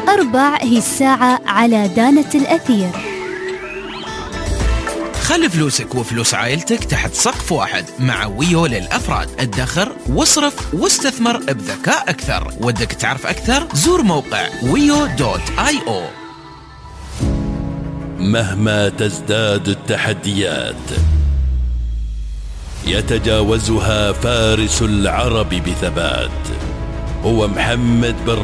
4 هي الساعة على دانة الأثير. خلي فلوسك وفلوس عائلتك تحت سقف واحد مع ويو للأفراد. ادخر واصرف واستثمر بذكاء أكثر. ودك تعرف أكثر؟ زور موقع wio.io. مهما تزداد التحديات يتجاوزها فارس العرب بثبات. هو محمد بن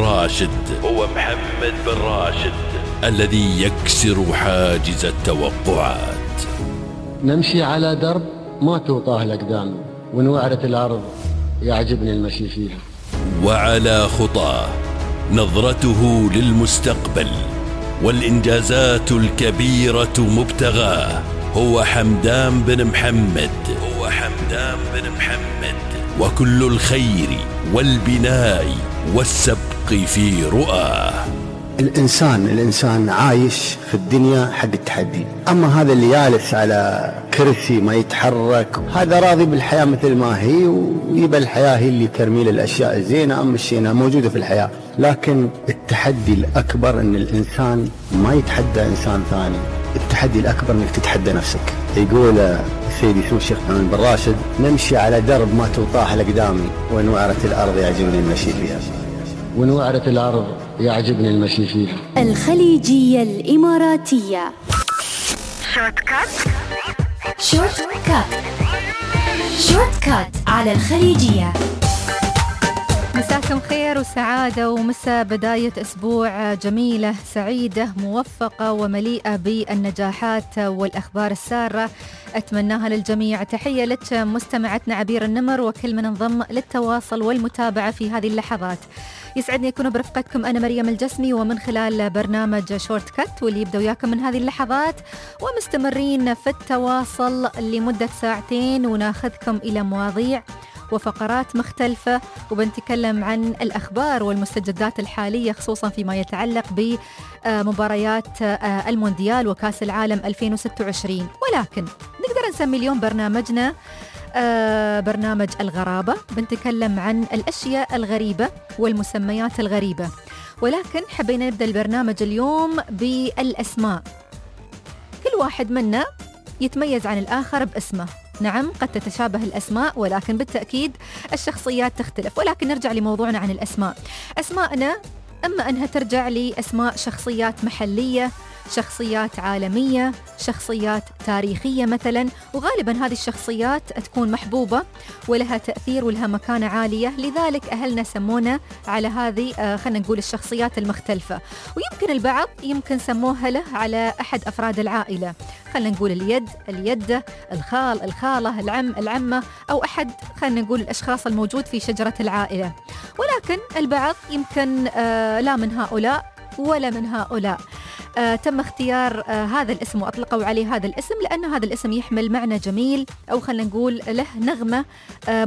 راشد الذي يكسر حاجز التوقعات. نمشي على درب ما توطاه الأقدام، ونوعرة الأرض يعجبني المشي فيها. وعلى خطاه نظرته للمستقبل والإنجازات الكبيرة مبتغاه. هو حمدان بن محمد وكل الخير والبناء والسبق في رؤاه. الإنسان عايش في الدنيا حق التحدي. أما هذا اللي جالس على كرسي ما يتحرك هذا راضي بالحياة مثل ما هي، ويبقى الحياة هي اللي ترمي الأشياء الزينة أما الشينة موجودة في الحياة. لكن التحدي الأكبر أن الإنسان ما يتحدى إنسان ثاني. التحدي الأكبر أنك تتحدى نفسك. يقول سيدي سمو الشيخ محمد بن راشد: نمشي على درب ما توطاه الأقدام، ونوعرة الأرض يعجبني المشي فيها. ونوعرة الأرض يعجبني المشي فيها. الخليجية الإماراتية. شورت كات على الخليجية. مساكم خير وسعادة ومسا بداية أسبوع جميلة سعيدة موفقة ومليئة بالنجاحات والأخبار السارة أتمناها للجميع. تحية لك مستمعتنا عبير النمر وكل من انضم للتواصل والمتابعة في هذه اللحظات. يسعدني أكون برفقتكم أنا مريم الجسمي ومن خلال برنامج شورت كات واللي يبدأ وياكم من هذه اللحظات ومستمرين في التواصل لمدة 2 ساعة وناخذكم إلى مواضيع وفقرات مختلفة وبنتكلم عن الأخبار والمستجدات الحالية خصوصا فيما يتعلق بمباريات المونديال وكاس العالم 2026. ولكن نقدر نسمي اليوم برنامجنا برنامج الغرابة. بنتكلم عن الأشياء الغريبة والمسميات الغريبة، ولكن حبينا نبدأ البرنامج اليوم بالأسماء. كل واحد منا يتميز عن الآخر باسمه. نعم قد تتشابه الأسماء ولكن بالتأكيد الشخصيات تختلف. ولكن نرجع لموضوعنا عن الأسماء. أسماءنا أما أنها ترجع لأسماء شخصيات محلية، شخصيات عالمية، شخصيات تاريخية مثلا، وغالبا هذه الشخصيات تكون محبوبة ولها تأثير ولها مكانة عالية، لذلك أهلنا سمونا على هذه خلنا نقول الشخصيات المختلفة. ويمكن البعض سموها له على أحد أفراد العائلة، خلنا نقول اليد، الخال، الخالة، العم، العمة، أو أحد خلنا نقول الأشخاص الموجود في شجرة العائلة. ولكن البعض يمكن لا من هؤلاء ولا من هؤلاء. تم اختيار هذا الاسم وأطلقوا عليه هذا الاسم لأن هذا الاسم يحمل معنى جميل أو خلنا نقول له نغمة